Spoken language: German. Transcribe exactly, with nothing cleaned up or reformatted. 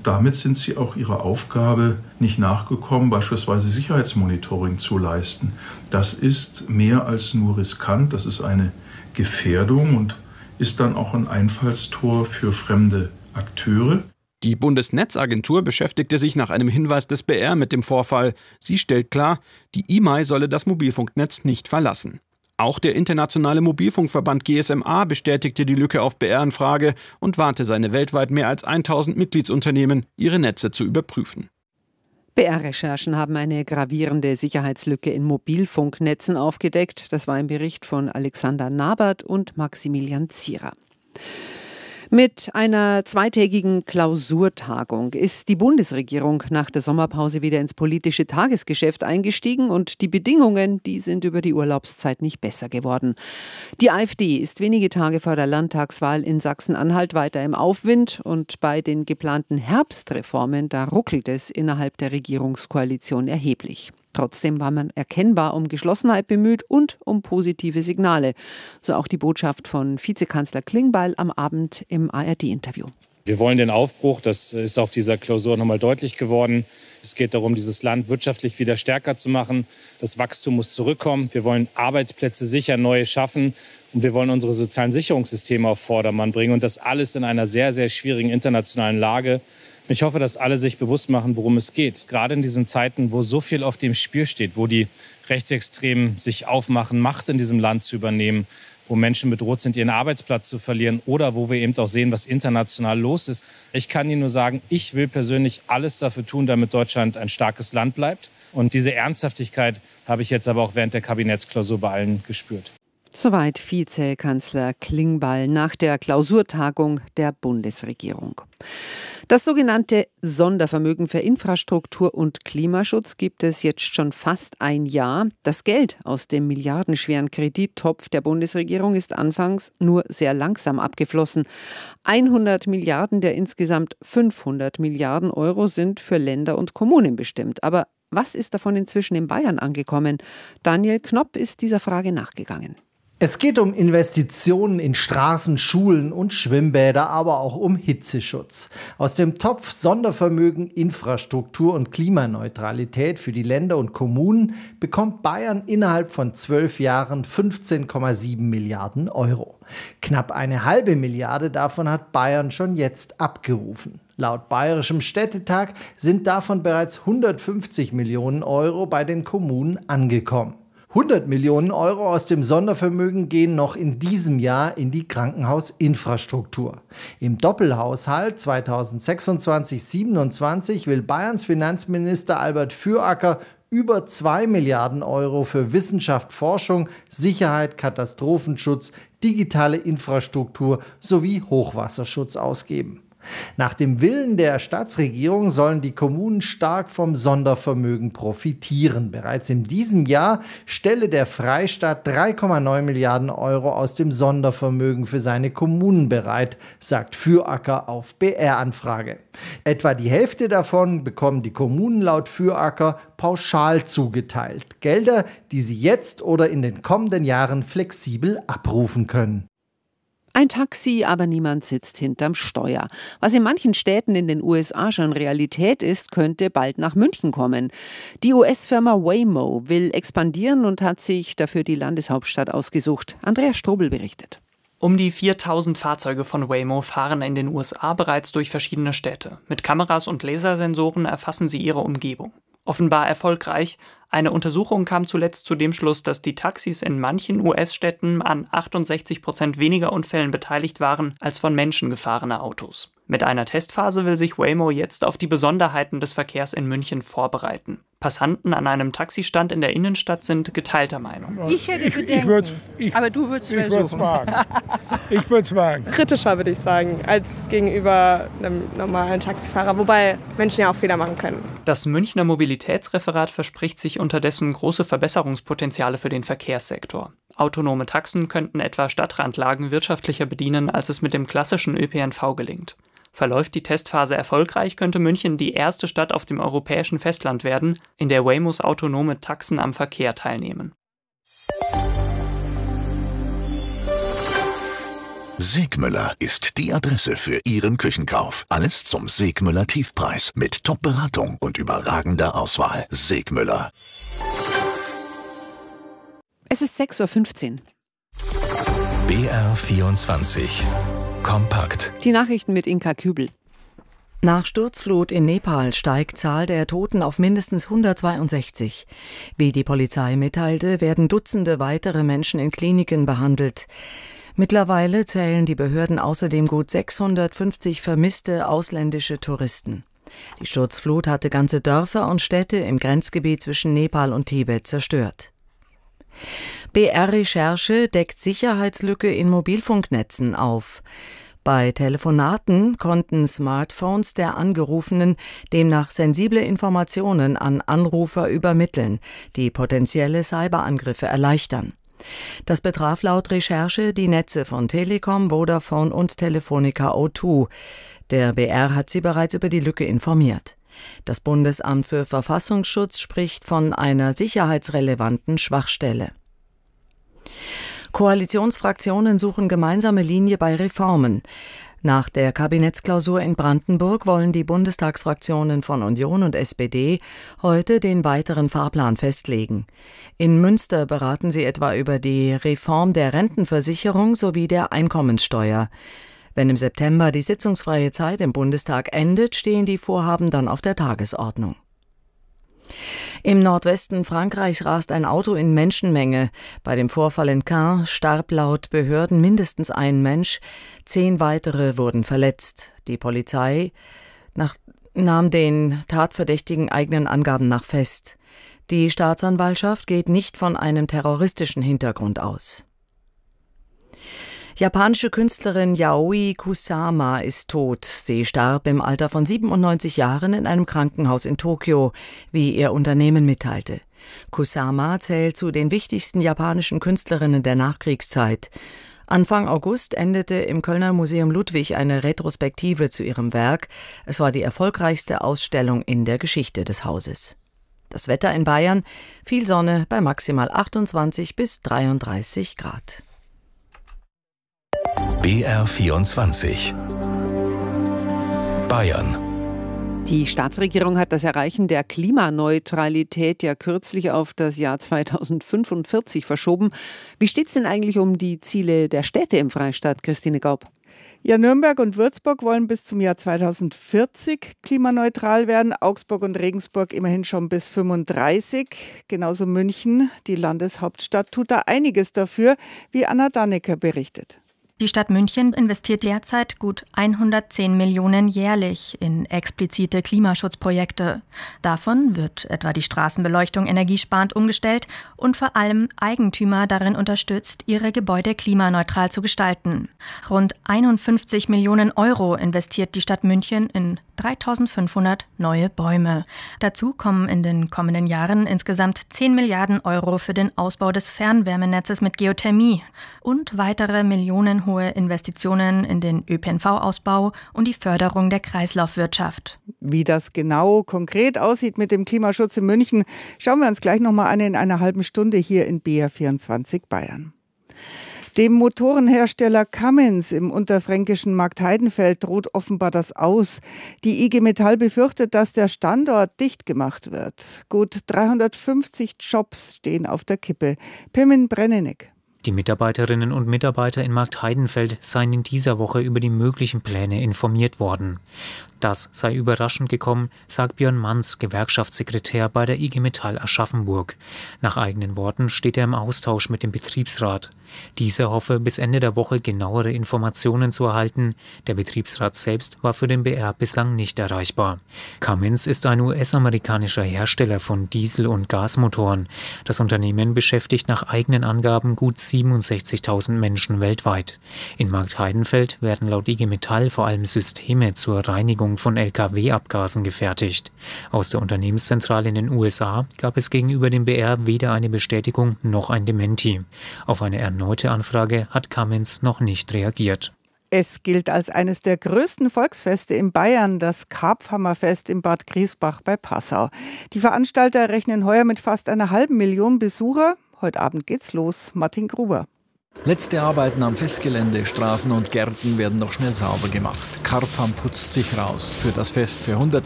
damit sind sie auch ihrer Aufgabe nicht nachgekommen, beispielsweise Sicherheitsmonitoring zu leisten. Das ist mehr als nur riskant, das ist eine Gefährdung und ist dann auch ein Einfallstor für fremde Akteure. Die Bundesnetzagentur beschäftigte sich nach einem Hinweis des B R mit dem Vorfall. Sie stellt klar, die I M E I solle das Mobilfunknetz nicht verlassen. Auch der internationale Mobilfunkverband G S M A bestätigte die Lücke auf B R-Anfrage und warnte seine weltweit mehr als tausend Mitgliedsunternehmen, ihre Netze zu überprüfen. B R-Recherchen haben eine gravierende Sicherheitslücke in Mobilfunknetzen aufgedeckt. Das war ein Bericht von Alexander Nabert und Maximilian Zierer. Mit einer zweitägigen Klausurtagung ist die Bundesregierung nach der Sommerpause wieder ins politische Tagesgeschäft eingestiegen und die Bedingungen, die sind über die Urlaubszeit nicht besser geworden. Die AfD ist wenige Tage vor der Landtagswahl in Sachsen-Anhalt weiter im Aufwind und bei den geplanten Herbstreformen, da ruckelt es innerhalb der Regierungskoalition erheblich. Trotzdem war man erkennbar um Geschlossenheit bemüht und um positive Signale. So auch die Botschaft von Vizekanzler Klingbeil am Abend im A R D-Interview. Wir wollen den Aufbruch, das ist auf dieser Klausur nochmal deutlich geworden. Es geht darum, dieses Land wirtschaftlich wieder stärker zu machen. Das Wachstum muss zurückkommen. Wir wollen Arbeitsplätze sicher neu schaffen. Und wir wollen unsere sozialen Sicherungssysteme auf Vordermann bringen. Und das alles in einer sehr, sehr schwierigen internationalen Lage. Ich hoffe, dass alle sich bewusst machen, worum es geht. Gerade in diesen Zeiten, wo so viel auf dem Spiel steht, wo die Rechtsextremen sich aufmachen, Macht in diesem Land zu übernehmen, wo Menschen bedroht sind, ihren Arbeitsplatz zu verlieren oder wo wir eben auch sehen, was international los ist. Ich kann Ihnen nur sagen, ich will persönlich alles dafür tun, damit Deutschland ein starkes Land bleibt. Und diese Ernsthaftigkeit habe ich jetzt aber auch während der Kabinettsklausur bei allen gespürt. Soweit Vizekanzler Klingbeil nach der Klausurtagung der Bundesregierung. Das sogenannte Sondervermögen für Infrastruktur und Klimaschutz gibt es jetzt schon fast ein Jahr. Das Geld aus dem milliardenschweren Kredittopf der Bundesregierung ist anfangs nur sehr langsam abgeflossen. hundert Milliarden der insgesamt fünfhundert Milliarden Euro sind für Länder und Kommunen bestimmt. Aber was ist davon inzwischen in Bayern angekommen? Daniel Knopp ist dieser Frage nachgegangen. Es geht um Investitionen in Straßen, Schulen und Schwimmbäder, aber auch um Hitzeschutz. Aus dem Topf Sondervermögen, Infrastruktur und Klimaneutralität für die Länder und Kommunen bekommt Bayern innerhalb von zwölf Jahren fünfzehn Komma sieben Milliarden Euro. Knapp eine halbe Milliarde davon hat Bayern schon jetzt abgerufen. Laut Bayerischem Städtetag sind davon bereits hundertfünfzig Millionen Euro bei den Kommunen angekommen. hundert Millionen Euro aus dem Sondervermögen gehen noch in diesem Jahr in die Krankenhausinfrastruktur. Im Doppelhaushalt zweitausendsechsundzwanzig siebenundzwanzig will Bayerns Finanzminister Albert Füracker über zwei Milliarden Euro für Wissenschaft, Forschung, Sicherheit, Katastrophenschutz, digitale Infrastruktur sowie Hochwasserschutz ausgeben. Nach dem Willen der Staatsregierung sollen die Kommunen stark vom Sondervermögen profitieren. Bereits in diesem Jahr stelle der Freistaat drei Komma neun Milliarden Euro aus dem Sondervermögen für seine Kommunen bereit, sagt Füracker auf B R-Anfrage. Etwa die Hälfte davon bekommen die Kommunen laut Füracker pauschal zugeteilt. Gelder, die sie jetzt oder in den kommenden Jahren flexibel abrufen können. Ein Taxi, aber niemand sitzt hinterm Steuer. Was in manchen Städten in den U S A schon Realität ist, könnte bald nach München kommen. Die U S-Firma Waymo will expandieren und hat sich dafür die Landeshauptstadt ausgesucht. Andrea Strobel berichtet. Um die viertausend Fahrzeuge von Waymo fahren in den U S A bereits durch verschiedene Städte. Mit Kameras und Lasersensoren erfassen sie ihre Umgebung. Offenbar erfolgreich. Eine Untersuchung kam zuletzt zu dem Schluss, dass die Taxis in manchen U S-Städten an achtundsechzig Prozent weniger Unfällen beteiligt waren als von Menschen gefahrene Autos. Mit einer Testphase will sich Waymo jetzt auf die Besonderheiten des Verkehrs in München vorbereiten. Passanten an einem Taxistand in der Innenstadt sind geteilter Meinung. Ich hätte Bedenken, ich, ich, ich, aber du würdest es versuchen. Wagen. Ich würde es wagen. Kritischer, würde ich sagen, als gegenüber einem normalen Taxifahrer, wobei Menschen ja auch Fehler machen können. Das Münchner Mobilitätsreferat verspricht sich unterdessen große Verbesserungspotenziale für den Verkehrssektor. Autonome Taxen könnten etwa Stadtrandlagen wirtschaftlicher bedienen, als es mit dem klassischen Ö P N V gelingt. Verläuft die Testphase erfolgreich, könnte München die erste Stadt auf dem europäischen Festland werden, in der Waymos autonome Taxen am Verkehr teilnehmen. Segmüller ist die Adresse für Ihren Küchenkauf. Alles zum Segmüller Tiefpreis mit Top-Beratung und überragender Auswahl. Segmüller. Es ist sechs Uhr fünfzehn. B R vierundzwanzig. Kompakt. Die Nachrichten mit Inka Kübel. Nach Sturzflut in Nepal steigt Zahl der Toten auf mindestens hundertzweiundsechzig. Wie die Polizei mitteilte, werden Dutzende weitere Menschen in Kliniken behandelt. Mittlerweile zählen die Behörden außerdem gut sechshundertfünfzig vermisste ausländische Touristen. Die Sturzflut hatte ganze Dörfer und Städte im Grenzgebiet zwischen Nepal und Tibet zerstört. B R-Recherche deckt Sicherheitslücke in Mobilfunknetzen auf. Bei Telefonaten konnten Smartphones der Angerufenen demnach sensible Informationen an Anrufer übermitteln, die potenzielle Cyberangriffe erleichtern. Das betraf laut Recherche die Netze von Telekom, Vodafone und Telefonica O zwei. Der B R hat sie bereits über die Lücke informiert. Das Bundesamt für Verfassungsschutz spricht von einer sicherheitsrelevanten Schwachstelle. Koalitionsfraktionen suchen gemeinsame Linie bei Reformen. Nach der Kabinettsklausur in Brandenburg wollen die Bundestagsfraktionen von Union und S P D heute den weiteren Fahrplan festlegen. In Münster beraten sie etwa über die Reform der Rentenversicherung sowie der Einkommenssteuer. Wenn im September die sitzungsfreie Zeit im Bundestag endet, stehen die Vorhaben dann auf der Tagesordnung. Im Nordwesten Frankreichs rast ein Auto in Menschenmenge. Bei dem Vorfall in Caen starb laut Behörden mindestens ein Mensch. Zehn weitere wurden verletzt. Die Polizei nach, nahm den Tatverdächtigen eigenen Angaben nach fest. Die Staatsanwaltschaft geht nicht von einem terroristischen Hintergrund aus. Japanische Künstlerin Yaoi Kusama ist tot. Sie starb im Alter von siebenundneunzig Jahren in einem Krankenhaus in Tokio, wie ihr Unternehmen mitteilte. Kusama zählt zu den wichtigsten japanischen Künstlerinnen der Nachkriegszeit. Anfang August endete im Kölner Museum Ludwig eine Retrospektive zu ihrem Werk. Es war die erfolgreichste Ausstellung in der Geschichte des Hauses. Das Wetter in Bayern: viel Sonne bei maximal achtundzwanzig bis dreiunddreißig Grad. B R vierundzwanzig. Bayern. Die Staatsregierung hat das Erreichen der Klimaneutralität ja kürzlich auf das Jahr zweitausendfünfundvierzig verschoben. Wie steht es denn eigentlich um die Ziele der Städte im Freistaat, Christine Gaub? Ja, Nürnberg und Würzburg wollen bis zum Jahr zweitausendvierzig klimaneutral werden, Augsburg und Regensburg immerhin schon bis fünfunddreißig. Genauso München, die Landeshauptstadt, tut da einiges dafür, wie Anna Dannecker berichtet. Die Stadt München investiert derzeit gut hundertzehn Millionen jährlich in explizite Klimaschutzprojekte. Davon wird etwa die Straßenbeleuchtung energiesparend umgestellt und vor allem Eigentümer darin unterstützt, ihre Gebäude klimaneutral zu gestalten. Rund einundfünfzig Millionen Euro investiert die Stadt München in dreitausendfünfhundert neue Bäume. Dazu kommen in den kommenden Jahren insgesamt zehn Milliarden Euro für den Ausbau des Fernwärmenetzes mit Geothermie und weitere millionenhohe Investitionen in den Ö P N V-Ausbau und die Förderung der Kreislaufwirtschaft. Wie das genau konkret aussieht mit dem Klimaschutz in München, schauen wir uns gleich nochmal an in einer halben Stunde hier in B R vierundzwanzig Bayern. Dem Motorenhersteller Cummins im unterfränkischen Marktheidenfeld droht offenbar das Aus. Die I G Metall befürchtet, dass der Standort dicht gemacht wird. Gut dreihundertfünfzig Jobs stehen auf der Kippe. Pirmin Brennenig. Die Mitarbeiterinnen und Mitarbeiter in Marktheidenfeld seien in dieser Woche über die möglichen Pläne informiert worden. Das sei überraschend gekommen, sagt Björn Manz, Gewerkschaftssekretär bei der I G Metall Aschaffenburg. Nach eigenen Worten steht er im Austausch mit dem Betriebsrat. Dieser hoffe, bis Ende der Woche genauere Informationen zu erhalten. Der Betriebsrat selbst war für den B R bislang nicht erreichbar. Cummins ist ein U S-amerikanischer Hersteller von Diesel- und Gasmotoren. Das Unternehmen beschäftigt nach eigenen Angaben gut siebenundsechzigtausend Menschen weltweit. In Marktheidenfeld werden laut I G Metall vor allem Systeme zur Reinigung von L K W-Abgasen gefertigt. Aus der Unternehmenszentrale in den U S A gab es gegenüber dem B R weder eine Bestätigung noch ein Dementi. Auf eine erneute Anfrage hat Cummins noch nicht reagiert. Es gilt als eines der größten Volksfeste in Bayern, das Karpfhammerfest in Bad Griesbach bei Passau. Die Veranstalter rechnen heuer mit fast einer halben Million Besucher. Heute Abend geht's los. Martin Gruber. Letzte Arbeiten am Festgelände, Straßen und Gärten werden noch schnell sauber gemacht. Karpfan putzt sich raus. Für das Fest für hundert